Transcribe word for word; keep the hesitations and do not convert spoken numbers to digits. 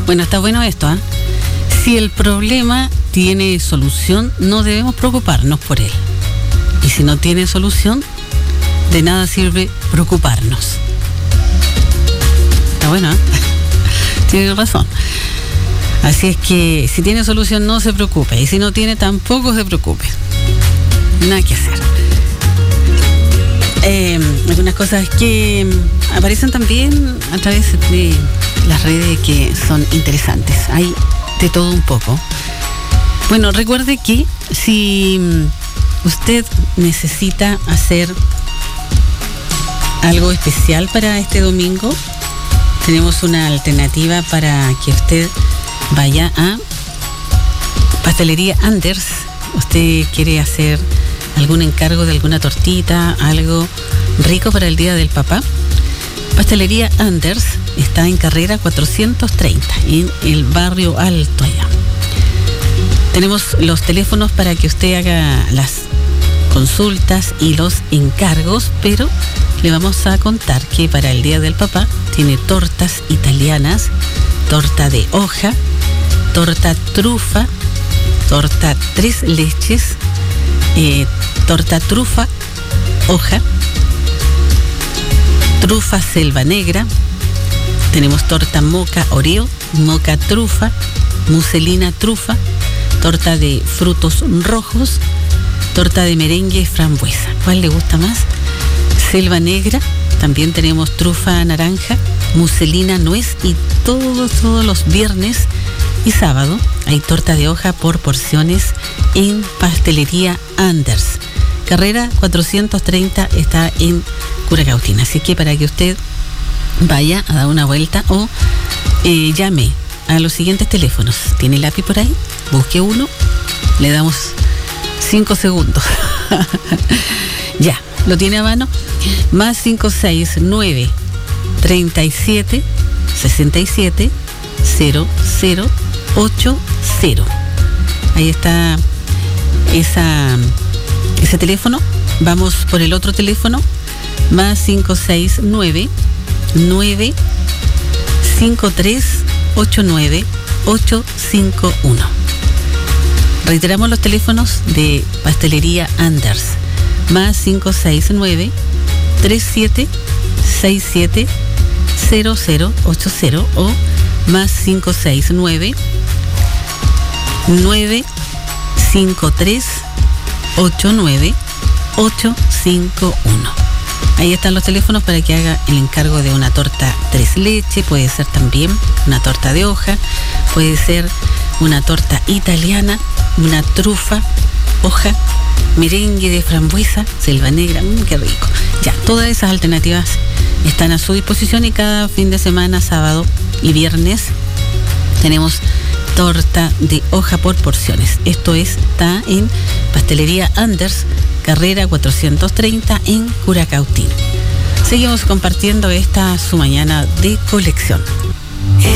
Bueno, está bueno esto, ¿eh? Si el problema tiene solución, no debemos preocuparnos por él. Y si no tiene solución, de nada sirve preocuparnos. Está bueno, ¿eh? Tiene razón. Así es que si tiene solución, no se preocupe. Y si no tiene, tampoco se preocupe. Nada que hacer. Eh, algunas cosas que aparecen también a través de las redes que son interesantes. Hay de todo un poco. Bueno, recuerde que si usted necesita hacer algo especial para este domingo, tenemos una alternativa para que usted vaya a Pastelería Anders. Usted quiere hacer algún encargo de alguna tortita, algo rico para el Día del Papá. Pastelería Anders está en carrera cuatrocientos treinta, en el barrio Alto allá. Tenemos los teléfonos para que usted haga las consultas y los encargos, pero le vamos a contar que para el Día del Papá tiene tortas italianas, torta de hoja, torta trufa, torta tres leches, eh, torta trufa, hoja, trufa selva negra, tenemos torta moca oreo, moca trufa, muselina trufa, torta de frutos rojos, torta de merengue frambuesa. ¿Cuál le gusta más? Selva negra, también tenemos trufa naranja, muselina nuez y todos, todos los viernes y sábado hay torta de hoja por porciones en Pastelería Anders. Carrera cuatrocientos treinta está en Curacautín. Así que para que usted vaya a dar una vuelta o eh, llame a los siguientes teléfonos. ¿Tiene lápiz por ahí? Busque uno. Le damos cinco segundos. Ya, ¿lo tiene a mano? Más cinco seis nueve treinta y siete sesenta y siete cero cero ocho cero. Ahí está esa, ese teléfono. Vamos por el otro teléfono. Más cinco seis nueve nueve cinco tres ocho nueve ocho cinco uno. Reiteramos los teléfonos de Pastelería Anders. Más cinco seis nueve tres siete seis siete cero cero ocho cero o más cinco seis nueve nueve cinco tres ocho nueve ocho cinco uno. Ahí están los teléfonos para que haga el encargo de una torta tres leche, puede ser también una torta de hoja, puede ser una torta italiana, una trufa, hoja, merengue de frambuesa, selva negra, mmm, qué rico. Ya, todas esas alternativas están a su disposición y cada fin de semana, sábado y viernes, tenemos torta de hoja por porciones. Esto está en Pastelería Anders, carrera cuatrocientos treinta en Curacautín. Seguimos compartiendo esta su mañana de colección.